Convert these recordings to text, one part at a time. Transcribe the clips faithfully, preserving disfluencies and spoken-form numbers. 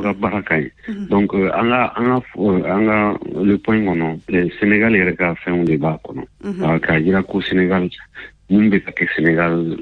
ka baraka ye donc an ka an ka an ka le point kɔnɔ Sénégal yɛrɛ ka fɛnw de b'a kɔnɔ ka jira ko Sénégal mun bɛ ka kɛ Sénégal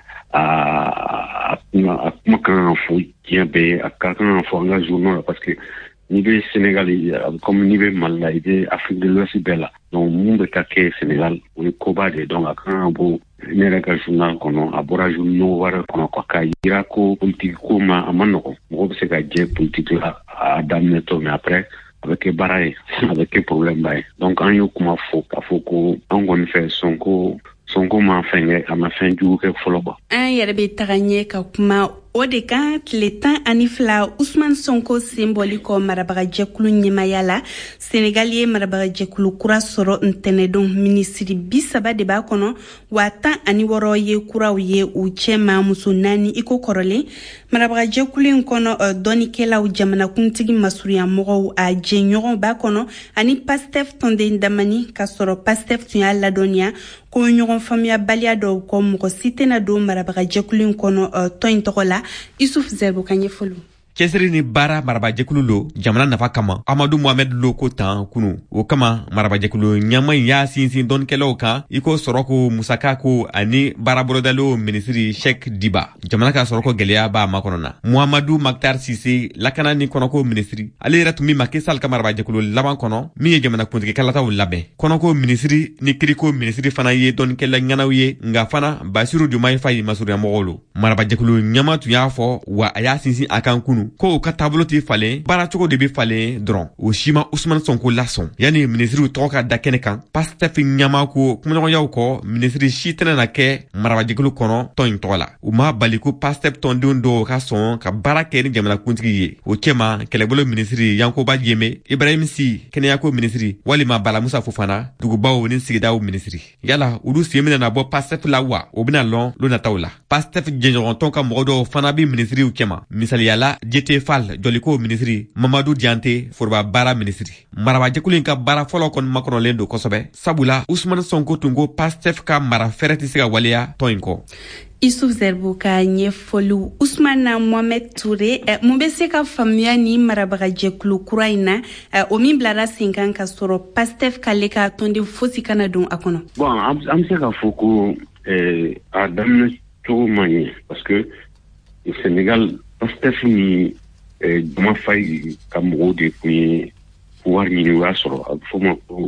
a kuma kan ka fɔ diɲɛ bɛɛ a ka kan ka fɔ an ka journaux la parce que ni bɛ Sénégal comme ni bɛ Mali la i bɛ Afrique de l'Ouest bɛɛ la donc mun bɛ ka kɛ Sénégal o ye koba de donc a kan ka bɔ ne yɛrɛ ka journal kɔnɔ a bɔra journaux wɛrɛ kɔnɔ quoi k'a jira ko politique ko ma a ma nɔgɔn mɔgɔ bɛ se ka jɛ politique la a daminɛ tɔ mais après a bɛ kɛ baara ye a bɛ kɛ problème ba ye donc an y'o kuma fɔ k'a fɔ ko an kɔni fɛ Sonko Sonko ma fɛn kɛ a ma fɛn jugu kɛ fɔlɔ ba an yɛrɛ bɛ taga ɲɛ ka kuma o de kan tile tan ani fila Usman Sonko sen bɔli kɔ marabagajɛkulu ɲɛmaya la Senegal ye marabagajɛkulu kura sɔrɔ ntɛnɛdon minisiri bi saba de b'a kɔnɔ wa tan ani wɔɔrɔ ye kuraw ye u cɛma muso naani iko kɔrɔlen marabagajɛkulu in kɔnɔ dɔnikɛlaw jamanakuntigi masurunya mɔgɔw a jɛɲɔgɔn b'a kɔnɔ ani Pastef tɔnden damani ka sɔrɔ Pastef tun y'a ladɔnniya ko ɲɔgɔn faamuya baliya dɔw kɔ mɔgɔ si tɛna don marabagajɛkulu in kɔnɔ tɔn in tɔgɔ la Isuf Zerbo ka ɲɛfɔli cɛsiri ni baara marabajɛkulu lo jamana nafa kama Amadu Mohamed lo ko tan kunu o kama marabajɛkulu ɲama in y'a sinsin dɔnikɛlaw kan iko sɔrɔko musaka ko ani baarabolodalo minisiri Sheikh Diba jamana ka sɔrɔko gɛlɛya b'a makɔnɔ na Muhammadu Maktar Sise lakana ni kɔnɔko minisiri ale yɛrɛ tun bi ma kisal ka marabajɛkulu laban kɔnɔ min ye jamana kuntigi kalataw labɛn kɔnɔko minisiri ni kiriko minisiri fana ye dɔnikɛla ŋanaw ye nga fana Basiru Diomaye Faye masurunya mɔgɔw lo marabajɛkulu ɲama tun y'a fɔ wa a y'a sinsin a kan kunu ko u ka taabolo tɛ falen baara cogo de bɛ falen dɔrɔn o si ma Usman Sonko lasɔn yanni minisiriw tɔgɔ ka da kɛnɛ kan Pastef ɲama ko kumaɲɔgɔnyaw kɔ minisiri si tɛna na kɛ marabajɛkulu kɔnɔ tɔn in tɔgɔ la u ma bali ko Pastef tɔndenw dɔw ka sɔn ka baara kɛ ni jamanakuntigi ye o cɛma kɛlɛbolo minisiri Yankoba Diémé Ibrahim Sy kɛnɛyako minisiri walima Bala Musa Fofana dugubaw ni sigidaw minisiri yala olu sen bɛna na bɔ Pastef la wa o bɛna lɔn lo nataw la Pastef jɛɲɔgɔntɔn ka mɔgɔ dɔw fana bɛ minisiriw cɛma misaliyala Jete Fall Joliko minisiri Mamadou Diante Foroba baara minisiri marabajɛkulu in ka baara fɔlɔ kɔni makɔnɔlen don kosɛbɛ sabula Usman Sonko tun ko Pastef ka mara fɛrɛ tɛ se ka waleya tɔn in kɔ Isuf Zerbo ka ɲɛfɔli Usman Mohamed Touré mun bɛ se ka faamuya ni marabagajɛkulu kura in na o min bilara sen kan ka sɔrɔ Pastef k'ale ka tɔnden fosi kana don a kɔnɔ bon an bɛ se ka fɔ ko a daminɛ cogo man ɲɛ parce que Sénégal Pastef ni Diomaye Faye ka mɔgɔw de tun ye pouvoir ɲini o y'a sɔrɔ a bɛ fɔ ma ko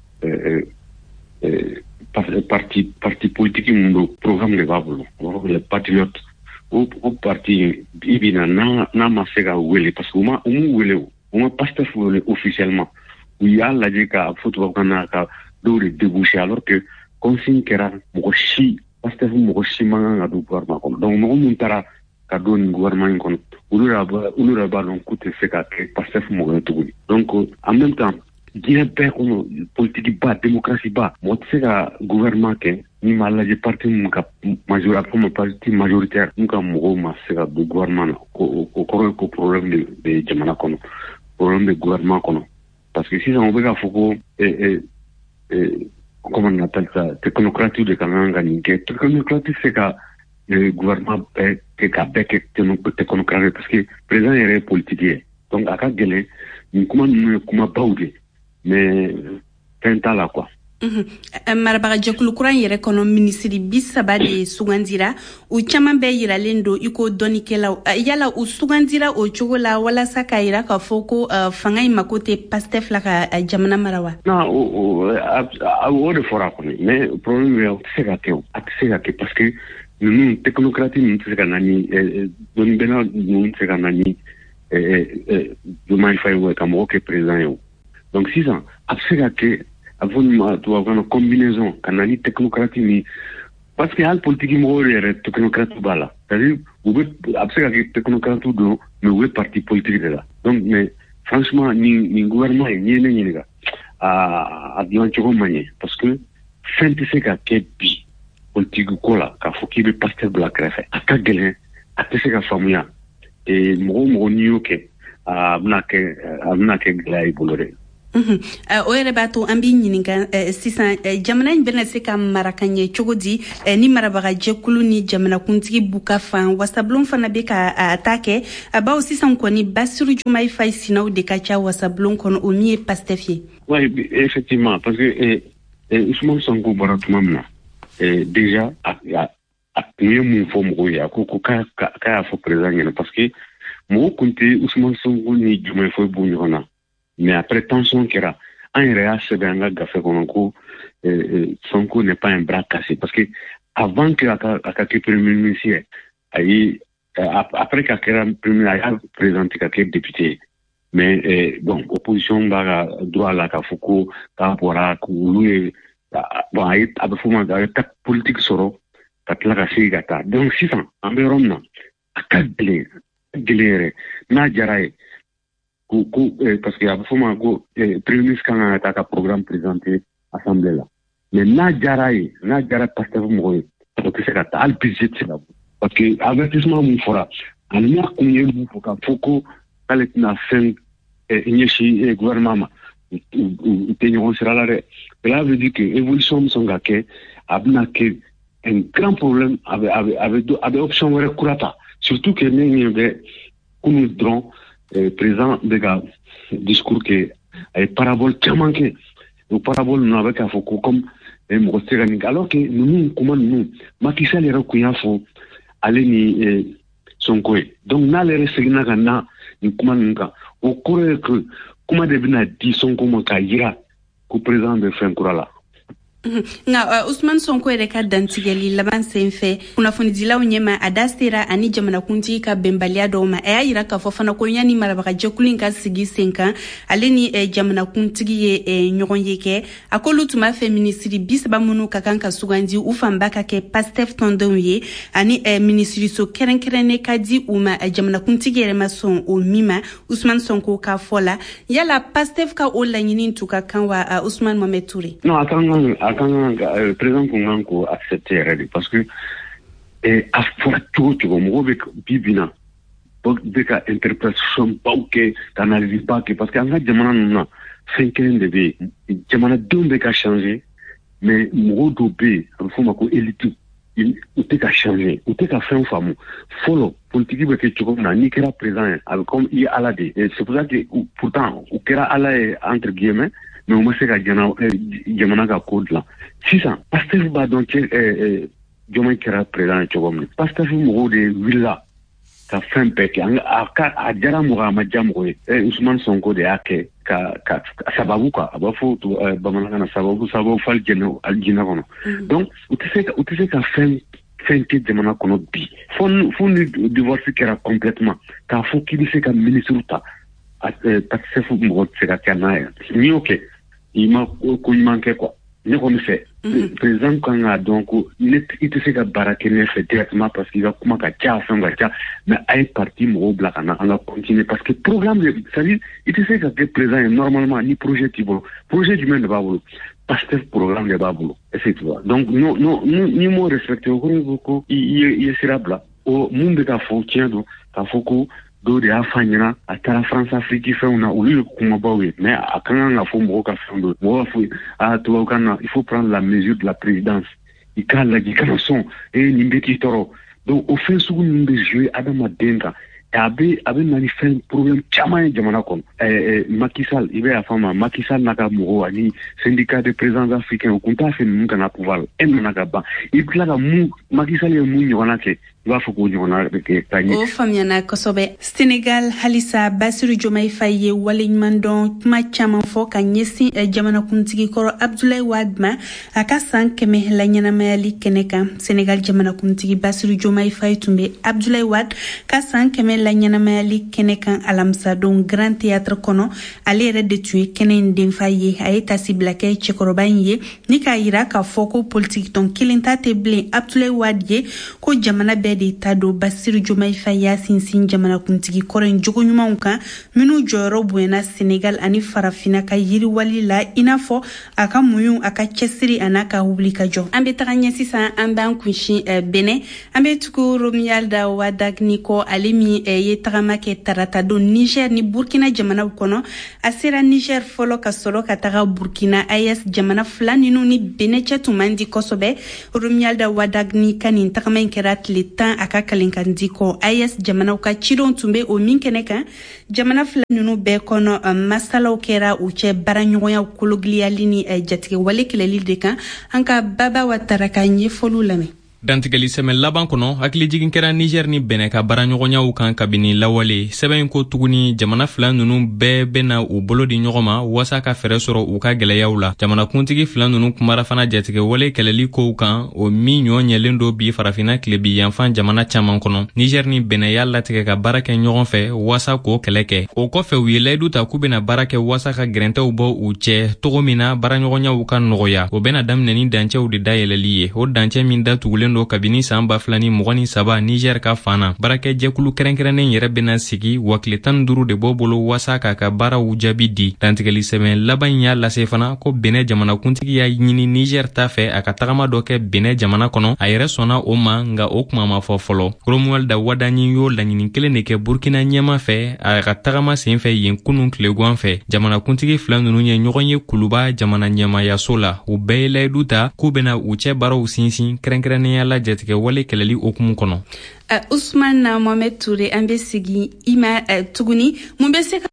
parti parti politique mun don programme de b'a bolo les patriotes o o parti i bɛ na n'a n'a ma se ka wele parce que u ma u m'u wele o u ma Pastef wele officiellement u y'a lajɛ ka fɔ tubabukan na ka dɔw de déboucher alors que consigne kɛra mɔgɔ si Pastef mɔgɔ si man kan ka don gouvernement kɔnɔ donc mɔgɔ mun taara ka don nin gouvernement in kɔnɔ olu yɛrɛ b'a dɔn k'u tɛ se ka kɛ Pastef mɔgɔ ye tuguni donc en même temps diɲɛ bɛɛ kɔnɔ politique ba démocratie ba mɔgɔ tɛ se ka gouvernement kɛ ni m'a lajɛ parti mun ka majorité a bɛ fɔ ma parti majoritaire mun ka mɔgɔw ma se ka don gouvernement na o kɔrɔ ye ko problème de bɛ jamana kɔnɔ problème de gouvernement kɔnɔ parce que sisan o bɛ k'a fɔ ko comment on appelle ça technocratie de kan kan ka nin kɛ technocratie tɛ se ka gouvernement bɛɛ kɛ ka bɛɛ kɛ technocrate parce que président yɛrɛ ye politique ye donc a ka gɛlɛn nin kuma ninnu ye kuma baw de mais fɛn t'a la quoi. Marabagajɛkulu kura in yɛrɛ kɔnɔ minisiri bi saba de sugandira u caman bɛɛ yiralen don i ko dɔnikɛlaw yala u sugandira o cogo la walasa k'a yira k'a fɔ ko fanga in mako tɛ Pastef la ka jamana mara wa. non o o de fɔra kɔni mais problème ye o tɛ se ka kɛ o a tɛ se ka kɛ parce que ninnu technocrate ninnu tɛ se ka na ni dɔnnibɛnna ninnu tɛ se ka na ni Diomaye Faye ka mɔgɔ kɛ président ye o donc sisan a bɛ se ka kɛ a fɔ nin ma tubabukan na combinaison ka na ni technocrate ni parce que hali politique mɔgɔw yɛrɛ technocrate b'a la c'est-à-dire u bɛ a bɛ se ka kɛ technocrate don mais u bɛ parti politique de la donc mais franchement nin nin gouvernement ye n'i ye ne ɲininka a a dilan cogo man ɲɛ parce que fɛn tɛ se ka kɛ bi politique ko la k'a fɔ k'i bɛ Pastef bila kɛrɛfɛ a ka gɛlɛn a tɛ se ka faamuya mɔgɔ o mɔgɔ n'i y'o kɛ a bɛna kɛ a bɛna kɛ gɛlɛya i bolo dɛ o yɛrɛ b'a to an b'i ɲininka sisan jamana in bɛna se ka mara ka ɲɛ cogo di ni marabagajɛkulu ni jamanakuntigi b'u ka fan wasabulon fana bɛ ka ta kɛ bawo sisan kɔni Basiru Jumayi Fayi sinaw de ka ca wasabulon kɔnɔ o min ye Pastef ye. Oui, effectivement, parce que Ousmane Sonko bɔra tuma min na déjà a tun ye mun fɔ mɔgɔw ye a ko ko k'a y'a fɔ président ɲɛna parce que mɔgɔw kun tɛ Ousmane Sonko ni Jumayi Fayi bɔ ɲɔgɔn na. Mais après tension kɛra an yɛrɛ y'a sɛbɛn an ka gafe kɔnɔ ko Sonko n'est pas un bras cassé parce que avant que a ka kɛ premier ministre ayi après ka kɛra premier a y'a présenté ka kɛ député mais bon opposition b'a ka droit la ka fɔ ko k'a bɔra k'olu ye bon a bɛ fɔ ma a ye ta politique sɔrɔ ka tila ka segin ka taa donc sisan an bɛ yɔrɔ min na a ka gɛlɛn gɛlɛn yɛrɛ n'a diyara ye. Parce que a bɛ fɔ ma ko premier ministre kan ka taa ka programme présenté assemblée la mais n'a diyara ye n'a diyara Pastef mɔgɔw ye o tɛ se ka taa hali budget tɛ se ka bɔ parce que avertissement mun fɔra ani n'a kun ye mun fɔ k'a fɔ ko k'ale tɛna fɛn ɲɛsin gouvernement ma u tɛ ɲɔgɔn sira la dɛ cela veut dire que évolution min sɔn ka kɛ a bɛna kɛ un grand problème a bɛ a bɛ a bɛ a bɛ option wɛrɛ kura ta surtout que ne ɲɛ bɛ kunu dɔrɔn. Président de ka discours que ay parabole caman kɛ o parabole ninnu a bɛ k'a fɔ ko comme mɔgɔ tɛ se ka nin kɛ alors que ninnu kuma ninnu Macky Sall yɛrɛ kun y'a fɔ ale ni Sonko ye donc n'ale yɛrɛ seginna ka na nin kuma ninnu kan o kɔrɔ ye que kuma de bɛna di Sonko ma k'a jira ko président bɛ fɛn kura la. Nga Ousmane Sonko yɛrɛ ka dantigɛli laban sen fɛ kunnafonidilaw ɲɛma a da sera ani jamanakuntigi ka bɛnbaliya dɔw ma a y'a yira k'a fɔ fana ko yanni marabagajɛkulu in ka sigi sen kan ale ni jamanakuntigi ye ɲɔgɔn ye kɛ a k'olu tun b'a fɛ minisiri bi saba minnu ka kan ka sugandi u fanba ka kɛ Pastef tɔndenw ye ani minisiriso kɛrɛnkɛrɛnnen ka di u ma jamanakuntigi yɛrɛ ma sɔn o min ma Ousmane Sonko ka fɔ la yala Pastef ka o laɲini tun ka kan wa Ousmane Mohamed Touré? Non, attends, kan le président kun kan ko accepter yɛrɛ de parce que a fɔra cogo cogo mɔgɔw bɛ bi bi na bɛ ka interprétation baw kɛ ka analyse ba kɛ parce que an ka jamana ninnu na fɛn kelen de bɛ yen jamanadenw bɛ ka changer mais mɔgɔw dɔw bɛ yen a bɛ fɔ ma ko élite u tɛ ka changer u tɛ ka fɛn faamu fɔlɔ politique bɛ kɛ cogo min na n'i kɛra président ye a bɛ comme i ye ala de ye c'est pour ça que pourtant u kɛra ala ye entre guillemets mais o ma se ka jamana ka ko dilan sisan Pastef b'a dɔn cɛ Diomaye kɛra président ye cogo min na Pastef mɔgɔw de wulila ka fɛn bɛɛ kɛ a diyara mɔgɔ a ma diya mɔgɔ ye Ousmane Sonko de y'a kɛ ka ka sababu quoi a b'a fɔ bamanankan na sababu sababu fali jɛnɛ jinɛ kɔnɔ donc u tɛ se ka u tɛ se ka fɛn fɛn kɛ jamana kɔnɔ bi fo fo ni divorce kɛra complètement k'a fɔ k'i bɛ se ka ministre ta Pastef mɔgɔ tɛ se ka kɛ n'a ye n'i y'o kɛ i ma ko ɲuman kɛ quoi ne kɔni fɛ président kan k'a dɔn ko i tɛ se ka baara kɛ ne fɛ directement parce que i ka kuma ka ca fɛn ka ca mais a ye parti mɔgɔw bila ka na an ka continuer parce que programme de c'est-à-dire i tɛ se ka kɛ président ye normalement ni projet t'i bolo projet jumɛn de b'a bolo Pastef programme de b'a bolo est-ce que tu vois donc non non ni m'o respecté o kɔrɔ ko i ye sira bila o mun bɛ ka fɔ tiɲɛ don k'a fɔ ko dɔw de y'a f'a ɲɛna a taara France Afrique fɛnw na olu ye kumabaw ye mais a ka kan ka fɔ mɔgɔw ka fɛn dɔ mɔgɔw b'a fɔ a tubabukan na il faut prendre la mesure de la présidence i k'a lajɛ i kana sɔn ee nin bɛ k'i tɔɔrɔ donc o fɛn sugu ninnu bɛ jouer adamaden kan a bɛ a bɛ na ni fɛn problème caman ye jamana kɔnɔ ɛɛ Macky Sall i bɛ y'a fɔ ma Macky Sall n'a ka mɔgɔw ani syndicat de présidents africains o kun t'a fɛ ninnu kana pouvoir la e nana ka ban i tila ka mun Macky Sall ye mun ɲɔgɔnna kɛ i b'a fɔ k'o ɲɔgɔnna bɛ kɛ ka ɲɛ. O faamuyana kosɛbɛ. Senegal halisa Basiru Diomaye Fayi ye waleɲuman dɔn kuma caman fɔ ka ɲɛsin jamanakuntigi kɔrɔ Abdoulaye Wade ma a ka san kɛmɛ la ɲɛnamayali kɛnɛ kan Senegal jamanakuntigi Basiru Diomaye Fayi tun bɛ Abdoulaye Wade ka san kɛmɛ la ɲɛnamayali kɛnɛ kan alamisa don Grand Théâtre kɔnɔ ale yɛrɛ de tun ye kɛnɛ in denfa ye a ye tasi bila kɛ cɛkɔrɔba in ye ni k'a yira k'a fɔ ko politique tɔn kelen ta tɛ bilen Abdoulaye Wade ye ko jamana bɛɛ bɛɛ de ta don Basiru Diomaye Faye y'a sinsin jamanakuntigi kɔrɔ in jogo ɲumanw kan minnu jɔyɔrɔ bonyana Senegal ani farafina ka yiriwali la i n'a fɔ a ka muɲu a ka cɛsiri a n'a ka wuli ka jɔ. An bɛ taga ɲɛ sisan an b'an kunsin Benin an bɛ tugu Romualda Wadagni kɔ ale min ye tagama kɛ tarata don Niger ni Burkina jamanaw kɔnɔ a sera Niger fɔlɔ ka sɔrɔ ka taga Burkina A E S jamana fila ninnu ni Benin cɛ tun man di kosɛbɛ. Romualda Wadagni ka nin tagama in kɛra tile tan a ka kalenkandi kɔ A E S jamanaw ka cidenw tun bɛ o min kɛnɛ kan jamana fila ninnu bɛɛ kɔnɔ masalaw kɛra u cɛ baaraɲɔgɔnya kologiliyali ni jatigɛ wale kɛlɛli de kan an ka Baba Watara ka ɲɛfɔliw lamɛn. Dantigɛli sɛmɛ laban kɔnɔ hakilijigin kɛra Niger ni Benin ka baaraɲɔgɔnyaw kan kabini lawale sɛbɛn in ko tuguni jamana fila ninnu bɛɛ bɛna u bolo di ɲɔgɔn ma wasa ka fɛrɛ sɔrɔ u ka gɛlɛyaw la. Jamanakuntigi fila ninnu kumara fana jatigɛ wale kɛlɛli kow kan o min ɲɔ ɲɛlen do bi farafina tilebi yanfan jamana caman kɔnɔ. Niger ni Benin y'a latigɛ ka baara kɛ ɲɔgɔn fɛ wasa k'o kɛlɛ kɛ. O kɔfɛ u ye layidu ta k'u bɛna baara kɛ wasa ka gɛrɛntɛw bɔ u cɛ togo min na baaraɲɔgɔnyaw ka nɔgɔya. O bɛna daminɛ ni dancɛw de dayɛlɛli ye. O dancɛ min datugulen do kabini san ba fila ni mugan ni saba Niger ka fana barakɛ jɛkulu kɛrɛnkɛrɛnnen yɛrɛ bɛna sigi wa tile tan ni duuru de b'o bolo wasa k'a ka baaraw jaabi di. Dantigɛli sɛbɛn laban y'a lase fana ko Benin jamanakuntigi y'a ɲini Niger ta fɛ a ka tagama dɔ kɛ Benin jamana kɔnɔ a yɛrɛ sɔnna o ma nka o kuma ma fɔ fɔlɔ. Romualda Wadagni y'o laɲini kelen de kɛ Burkina ɲɛma fɛ a ka tagama sen fɛ yen kunun tileguan fɛ. Jamanakuntigi fila ninnu ye ɲɔgɔn ye kuluba jamana ɲɛmayaso la u bɛɛ ye layidu ta k'u bɛna u cɛ baaraw sinsin kɛrɛnkɛrɛnnenya la jatigɛ wale kɛlɛli okumu kɔnɔ. Uh, Ousmane Mohamed Touré an bɛ sigi ima uh, tuguni mun bɛ se ka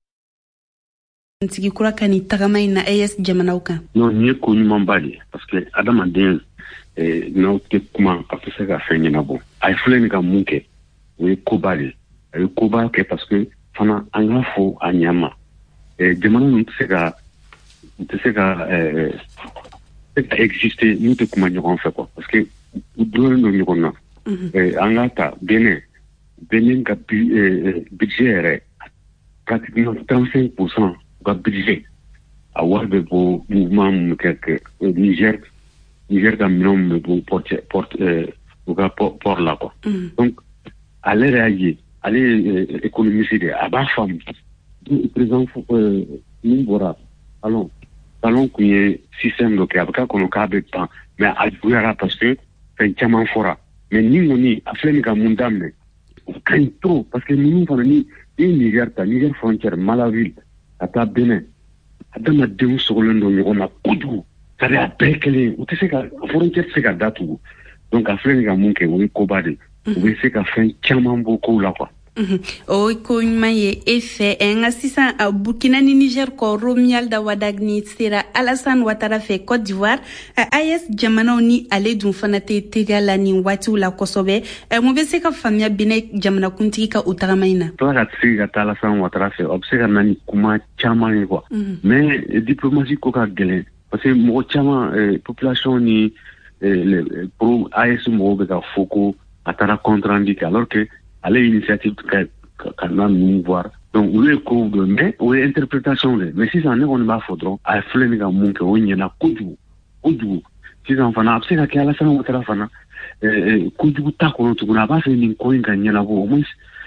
tigi kura ka ni tagama in na A E S jamanaw kan. Non ni ye ko ɲumanba de parce que adamaden eh, n'aw tɛ kuma a tɛ se ka fɛn ɲɛnabɔ a ye filɛ nin ka mun kɛ o ye koba de a ye koba kɛ parce que fana an k'a fɔ a ɲɛma eh, jamana ninnu tɛ se ka tɛ se ka eh, tɛ ka exister n'u tɛ kuma ɲɔgɔn fɛ quoi parce que u dɔnnen don ɲɔgɔn na. An ka ta Benin Benin ka budget yɛrɛ pratiquement trente-cinq pour cent ka budget a wari bɛ bɔ mouvement mun kɛ Niger Niger ka minɛnw bɛ bɔ porte porte u ka port la quoi. Donc ale yɛrɛ y'a ye ale ye économiste de a b'a faamu président min bɔra talon talon kun ye système dɔ kɛ a bɛ k'a kɔnɔ k'a bɛ ban mais a juguyara parce que fɛn caman fɔra. Mais ni kɔni a filɛ nin ka mun daminɛ o ka ɲi trop parce que ninnu fana ni ni Niger ta Niger frontière Malawi ka taa Benin adamadenw sogolen don ɲɔgɔn na kojugu c'est-à-dire a bɛɛ kelen u tɛ se ka frontière tɛ se ka datugu donc a filɛ nin ka mun kɛ o ye koba de u bɛ se ka fɛn caman bɔ kow la quoi. O ko ɲuman ye e fɛ nka sisan Burkina ni Niger kɔ Romualda Wadagni sera Alassane Ouattara fɛ Côte d'Ivoire A E S jamanaw ni ale dun fana tɛ tɛgɛ la nin waatiw la kosɛbɛ mun bɛ se ka faamuya Benin jamanakuntigi ka o tagama in na. Tila ka sigi ka taa Alassane Ouattara fɛ o bɛ se ka na ni kuma caman ye quoi mais diplomatie ko ka gɛlɛn parce que mɔgɔ caman population ni pro A E S mɔgɔw bɛ ka fɔ ko a taara compte rendu kɛ alors que ale initiative ka ka na ninnu voir donc olu ye kow dɔn mais o ye interprétation de mais sisan ne kɔni b'a fɔ dɔrɔn a ye filɛ nin ka mun kɛ o ɲɛna kojugu kojugu sisan fana a bɛ se ka kɛ Alassane Ouattara fana kojugu ta kɔnɔ tuguni a b'a fɛ nin ko in ka ɲɛnabɔ au moins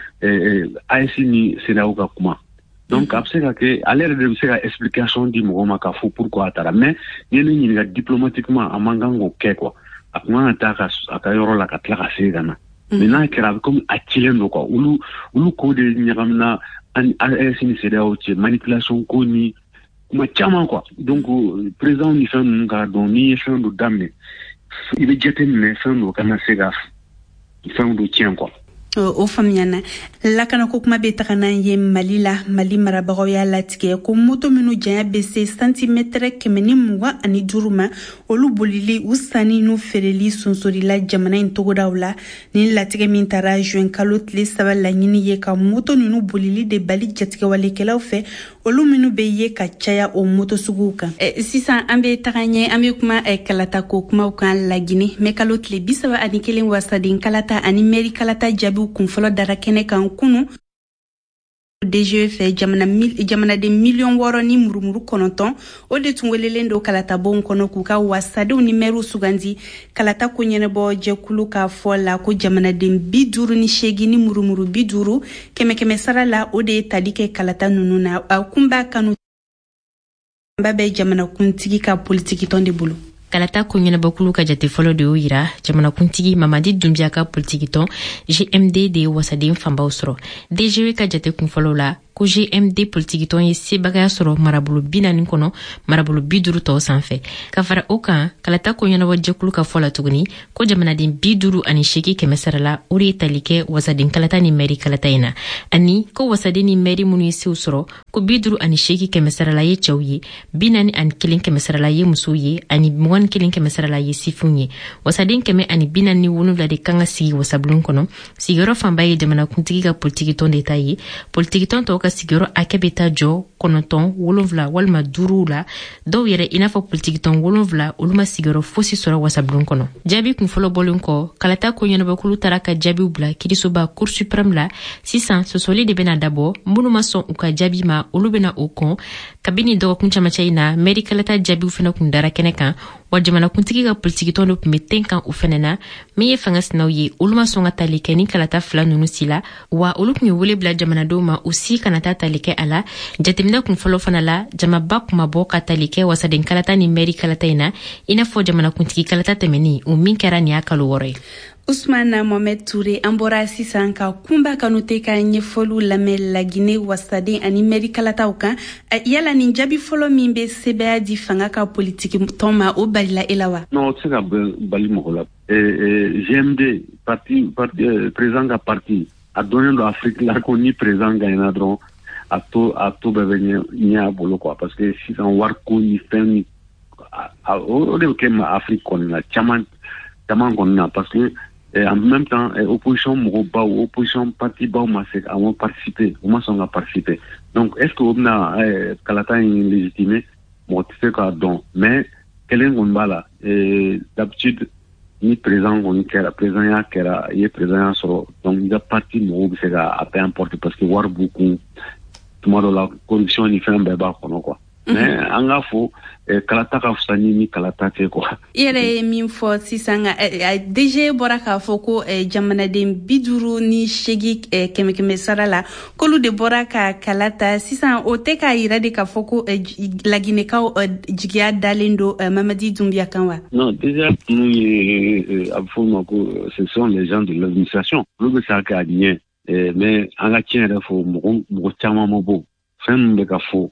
A E S ni C E D E A O ka kuma donc a bɛ se ka kɛ ale yɛrɛ de bɛ se ka explication di mɔgɔw ma k'a fɔ pourquoi a taara mais ni ye ne ɲininka diplomatiquement a man kan k'o kɛ quoi a kun kan ka taa a ka yɔrɔ la ka tila ka segin ka na. Mais n'a kɛra a bɛ komi a cilen don quoi olu olu ko de ɲagamina ani A E S ni C E D E A O cɛ manipulation ko ni kuma caman quoi donc président ni fɛn ninnu k'a dɔn n'i ye fɛn dɔ daminɛ i bɛ jateminɛ fɛn dɔ kana se ka fɛn dɔ tiɲɛ quoi. O faamuyana lakana ko kuma bɛ taga n'an ye Mali la Mali marabagaw y'a latigɛ ko moto minnu janya bɛ se santimètre kɛmɛ ni mugan ani duuru ma olu bolili u sanni n'u feereli sonsorila jamana in togodaw la ni latigɛ min taara juin kalo tile saba laɲini ye ka moto ninnu bolili de bali jatigɛwalekɛlaw fɛ olu minnu bɛ ye ka caya o moto suguw kan. Sisan an bɛ taga ɲɛ an bɛ kuma kalata ko kumaw kan Lagine mais kalo tile bi saba ani kelen wasaden kalata ani mairie kalata jaabi kun fɔlɔ dara kɛnɛ kan kunu D G F jamana mil jamana de million wɔɔrɔ ni murumuru kɔnɔntɔn o de tun welelen do kalata bon kɔnɔ k'u ka wasadenw ni mɛriw sugandi kalata ko ɲɛnabɔ jɛkulu ka fɔ la ko jamanaden bi duuru ni seegin ni murumuru bi duuru kɛmɛ kɛmɛ sara la o de ye tali kɛ kalata ninnu na a kunba kanu ba bɛ jamanakuntigi ka politiki tɔn de bolo. Kalata ko ɲɛnabɔkulu ka jate fɔlɔ de y'o yira jamanakuntigi Mamadi Dunbiya ka politiki tɔn G M D de ye wasaden fanbaw sɔrɔ. D G E ka jate kunfɔlɔw la ko G M D politiki tɔn ye sebagaya sɔrɔ marabolo bi naani kɔnɔ marabolo bi duuru tɔw sanfɛ. Ka fara o kan kalata ko ɲɛnabɔ jɛkulu ka fɔ la tuguni ko jamanaden bi duuru ani seegin kɛmɛ sara la o de ye tali kɛ wasaden kalata ni mɛri kalata in na ani ko wasaden ni mɛri minnu ye sew sɔrɔ ko bi duuru ani seegin kɛmɛ sara la ye cɛw ye bi naani ani kelen kɛmɛ sara la ye musow ye ani mugan kelen kɛmɛ sara la ye sifinw ye. Wasaden kɛmɛ ani bi naani ni wolonwula de kan ka sigi wasabulon kɔnɔ. Sigiyɔrɔ fanba ye jamanakuntigi ka politiki tɔn de ta ye. Politiki tɔn tɔw ka sigiyɔrɔ hakɛ bɛ taa jɔ kɔnɔntɔn wolonwula walima duuru la dɔw yɛrɛ i n'a fɔ politiki tɔn wolonwula olu ma sigiyɔrɔ fosi sɔrɔ wasabulon kɔnɔ. Jaabi kunfɔlɔ bɔlen kɔ kalata ko ɲɛnabɔkulu taara ka jaabiw bila kirisoba cour suprême la. Sisan sɔsɔli de bɛna dabɔ minnu ma sɔn u ka jaabi ma olu bɛna o kɔn kabini dɔgɔkun camancɛ in na mɛri kalata jaabiw fana kun dara kɛnɛ kan wa jamanakuntigi ka politiki tɔn dɔ tun bɛ ten kan u fana na min ye fanga sinaw ye olu ma sɔn ka tali kɛ ni kalata fila ninnu si la wa olu tun ye wele bila jamanadenw ma u si kana taa tali kɛ a la. Jateminɛ kun fɔlɔ fana la jamaba kuma bɔ ka tali kɛ wasaden kalata ni mɛri kalata in na i n'a fɔ jamanakuntigi kalata tɛmɛni o min kɛra nin y'a kalo wɔɔrɔ ye. Ousmane Mohamed Touré an bɔra sisan ka kunba kanu tɛ ka ɲɛfɔliw lamɛn Laginɛ wasaden ani mɛri kalataw kan yala nin jaabi fɔlɔ min bɛ sɛbɛya di fanga ka politiki tɔn ma o balila e la wa? Non, o tɛ se ka bali mɔgɔ la. G M D parti président ka parti a donnen don Afrique la ko ni président gagnera dɔrɔn a to a to bɛɛ bɛ ɲɛ a bolo quoi parce que sisan wariko ni fɛn ni o de bɛ kɛ ma Afrique kɔni la caman caman kɔni na parce que en même temps opposition mɔgɔ baw opposition parti baw ma se a ma participer o ma sɔn ka participer donc est ce que o bɛna kalata in légitimer mɔgɔ tɛ se k'a dɔn mais kelen kɔni b'a la d'habitude ni président kɔni kɛra président ya kɛra i ye président ya sɔrɔ donc i ka parti mɔgɔw bɛ se ka a bɛɛ importer parce que wari b'u kun tuma dɔ la corruption ni fɛn bɛɛ b'a kɔnɔ quoi. Mais an ka fɔ kalata ka fisa ni ni kalata tɛ quoi. I yɛrɛ ye min fɔ sisan D G bɔra k'a fɔ ko jamanaden bi duuru ni seegin kɛmɛ kɛmɛ sara la k'olu de bɔra ka kalata sisan o tɛ k'a yira de k'a fɔ ko Laginɛkaw jigiya dalen don Mamadi Dunbiya kan wa? Non, déjà nous ye a bɛ fɔ ma ko ce sont les gens de l'administration olu bɛ se ka kɛ a ɲɛ mais an ka tiɲɛ yɛrɛ fɔ mɔgɔ mɔgɔ caman ma bɔ fɛn min bɛ ka fɔ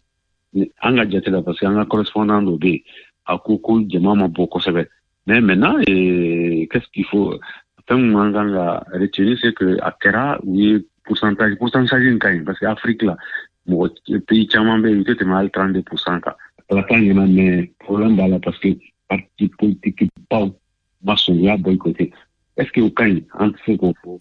an ka jate la parce que an ka correspondant dɔ bɛ yen a ko ko jama ma bɔ kosɛbɛ mais maintenant qu'est-ce qu'il faut fɛn min an kan ka retenir c'est que a kɛra u ye pourcentage pourcentage in ka ɲi parce que Afrique la mɔgɔ pays caman bɛ yen u tɛ tɛmɛ hali trente-deux pour cent kan ala ka ɲɛna mais problème b'a la parce que parti politique baw ma sɔn u y'a boycotter est-ce que o ka ɲi an tɛ se k'o fɔ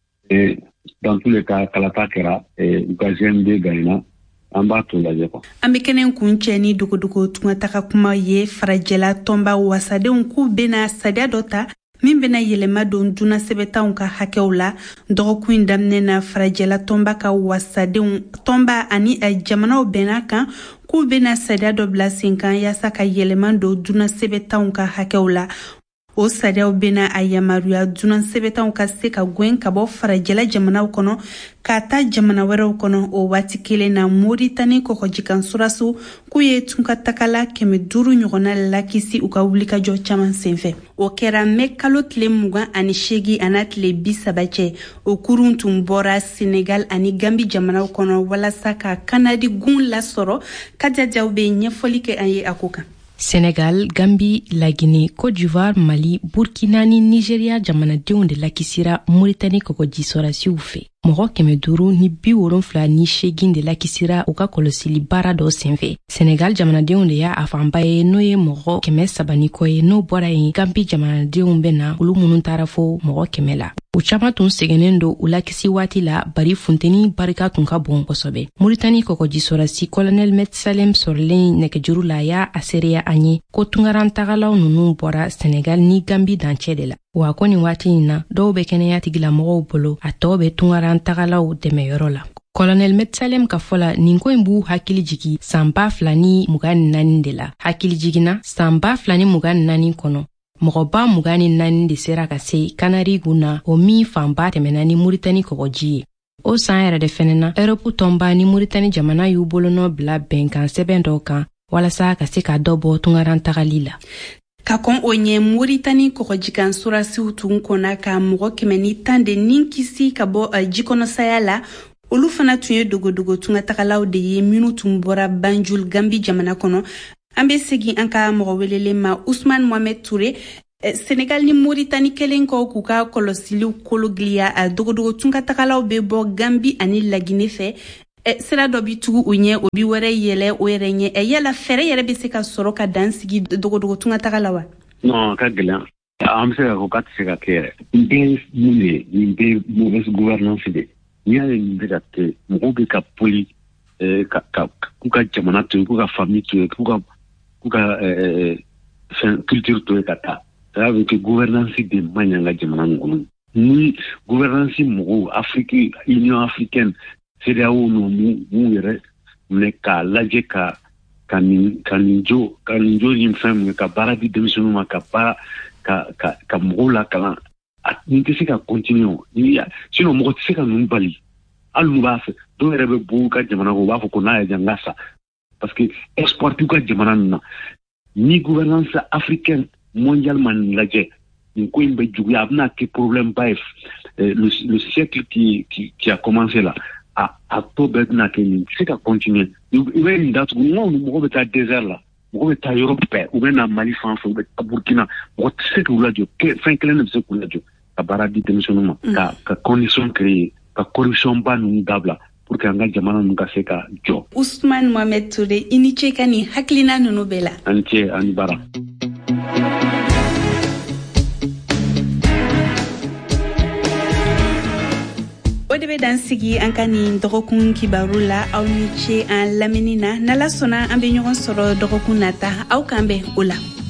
et dans tous les cas kalata kɛra u ka G M D gagnera an b'a to lajɛ quoi. An bɛ kɛnɛ kun cɛ ni dogodogo tunga kuma ye farajɛla tɔnba wasadenw k'u bɛna sariya dɔ ta min bɛna yɛlɛma don dunan sɛbɛntanw ka hakɛw la dɔgɔkun in daminɛ na farajɛla tɔnba ka wasadenw tɔnba ani jamanaw bɛnna kan k'u bɛna sariya dɔ bila sen kan yaasa ka yɛlɛma don dunan sɛbɛntanw ka hakɛw la. O sariyaw bɛna a yamaruya dunan sɛbɛntanw ka se ka gɛn ka bɔ farajɛla jamanaw kɔnɔ ka taa jamana wɛrɛw kɔnɔ o waati kelen na Moritani kɔkɔjikan suraso k'u ye tunkatagala kɛmɛ duuru ɲɔgɔnna lakisi u ka wulikajɔ caman senfɛ. O kɛra mɛ kalo tile mugan ani seegin ana tile bi saba cɛ o kurun tun bɔra Senegal ani Gambi jamanaw kɔnɔ walasa ka Kanadi gun lasɔrɔ kajajaw bɛ ɲɛfɔli kɛ an ye a ko kan. Senegal, Gambie, Laguinée, Côte d'Ivoire, Mali, Burkina ni Nigeria jamanadenw de lakisira Mauritanie kɔkɔji sɔrasiw fɛ. Mɔgɔ kɛmɛ duuru ni bi wolonfila ni seegin de lakisira u ka kɔlɔsili baara dɔ senfɛ. Senegal jamanadenw de y'a a fanba ye n'o ye mɔgɔ kɛmɛ saba ni kɔ ye n'o bɔra yen Gambie jamanadenw bɛ na olu minnu taara fo mɔgɔ kɛmɛ la. U caman tun sɛgɛnnen don u lakisi waati la bari funteni barika tun ka bon kosɛbɛ. Mauritanie kɔkɔji sɔrasi Colonel Met Salem sɔrɔlen nɛgɛjuru la y'a a seereya an ye ko tungarantagalaw ninnu bɔra Senegal ni Gambie dancɛ de la. Wa ko nin waati in na dɔw bɛ kɛnɛya tigilamɔgɔw bolo a tɔw bɛ tungarantagalaw dɛmɛyɔrɔ la. Colonel Metsalem ka fola nin ko in b'u hakili jigi san ba fila ni mugan ni naani de la. Hakili jigina san ba fila ni mugan ni naani kɔnɔ mɔgɔba mugan ni naani de sera ka se Kanarigu na o min fanba tɛmɛna ni Muritani kɔgɔji ye. O san yɛrɛ de fɛnɛ na Europe tɔnba ni Muritani jamana y'u bolonɔ bila bɛnkan sɛbɛn dɔw kan walasa ka se ka dɔ bɔ tungaran tagali la. Ka kɔn o ɲɛ Muritani kɔgɔjikan surasiw tun kɔnna ka mɔgɔ kɛmɛ ni tan de nin kisi ka bɔ uh, jikɔnɔsaya la. Olu fana tun ye dogodogo tunga tagalaw de ye minnu tun bɔra Banjul Gambi jamana kɔnɔ. An bɛ segin an ka mɔgɔ welelen ma Ousmane Mohamed Touré. Eh, Senegal ni Mauritanie kelen kɔ k'u ka kɔlɔsiliw kologiliya a dogodogo tunga tagalaw bɛ bɔ Gambi ani Lagine fɛ. Eh, sira dɔ bi tugu u ɲɛ o bi wɛrɛ yɛlɛ o yɛrɛ ɲɛ. Eh, yala fɛrɛ yɛrɛ bɛ se ka sɔrɔ ka dan sigi dogodogo tunga tagala wa? Non, ka gɛlɛn. An bɛ se ka fɔ k'a tɛ se ka kɛ yɛrɛ. Nin bɛɛ mun de nin bɛɛ mauvaise gouvernance de. N'i y'a ye nin bɛ ka kɛ mɔgɔw bɛ ka poli ka ka k'u ka jamana to yen k'u ka famille to yen k'u ka k'u ka fɛn culture to yen ka taa. Ça veut dire que gouvernance de man ɲi an ka jamana nin kɔnɔ. Ni gouvernance mɔgɔw Afrique Union africaine C D A O ninnu mun yɛrɛ minɛ k'a lajɛ ka ka nin ka nin jo ka nin jo ni fɛn minɛ ka baara di denmisɛnninw ma ka baara ka ka ka mɔgɔw lakalan. Nin tɛ se ka continuer sinon mɔgɔ tɛ se ka ninnu bali hali n'u b'a fɛ dɔw yɛrɛ bɛ bɔ u ka jamana kɔ u b'a fɔ ko n'a yɛ jan ka sa parce que espoir t'u ka jamana nin na ni gouvernance africaine mondiale ma nin lajɛ nin ko in bɛ juguya a bɛna kɛ problème ba ye le le siècle qui qui qui a commencé là a a tɔ bɛɛ bɛna kɛ nin tɛ se ka continuer i bɛ nin datugu n ko mɔgɔ bɛ taa désert la mɔgɔ bɛ taa yɔrɔ bɛɛ u bɛ na Mali fan fɛ u bɛ taa Burkina mɔgɔ tɛ se k'u lajɔ fɛn kelen de bɛ se k'u lajɔ ka baara di denmisɛnninw ma ka ka condition créer ka corruption ba ninnu dabila pour que an ka jamana ninnu ka se ka jɔ. Ousmane Mohamed Touré i ni ce ka nin hakilina ninnu bɛɛ la. Ani ce ani bara. O de bɛ dan sigi an ka nin dɔgɔkun kibaru la aw ni ce an lamɛnni na n'Ala sɔnna an bɛ ɲɔgɔn sɔrɔ dɔgɔkun nata aw k'an bɛn o la.